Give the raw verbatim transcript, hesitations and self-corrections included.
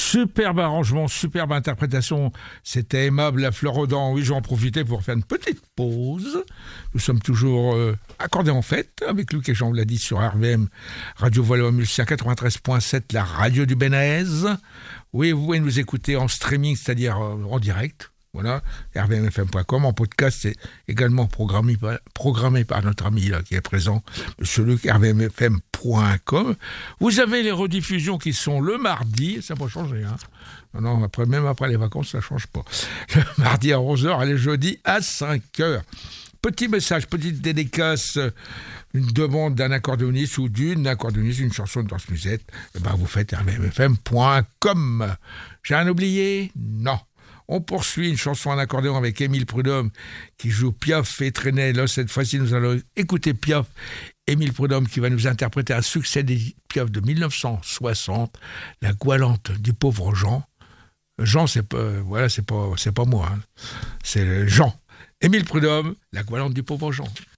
Superbe arrangement, superbe interprétation. C'était aimable la Fleurodent. Oui, je vais en profiter pour faire une petite pause. Nous sommes toujours euh, accordés en fête avec Luc et Jean, on l'a dit, sur R V M, Radio Voix Mulcien quatre-vingt-treize virgule sept, la radio du Bénèze. Oui, vous pouvez nous écouter en streaming, c'est-à-dire euh, en direct. Voilà, r v m f m point com. En podcast, c'est également programmé par, programmé par notre ami là, qui est présent, monsieur Luc, r v m f m point com. Vous avez les rediffusions qui sont le mardi, ça n'a pas changé. Hein. Non, non, après, même après les vacances, ça ne change pas. Le mardi à onze heures et le jeudi à cinq heures. Petit message, petite dédicace, une demande d'un accordéoniste ou d'une accordéoniste, une chanson de danse musette, eh ben vous faites r v m f m point com. J'ai rien oublié? Non. On poursuit une chanson en accordéon avec Émile Prudhomme qui joue Piaf et Trenet. Là, cette fois-ci, nous allons écouter Piaf. Émile Prudhomme qui va nous interpréter un succès des Piaf de mille neuf cent soixante, La Goualante du pauvre Jean. Jean, c'est pas, voilà, c'est pas, c'est pas moi, hein. C'est Jean. Émile Prudhomme, La Goualante du pauvre Jean.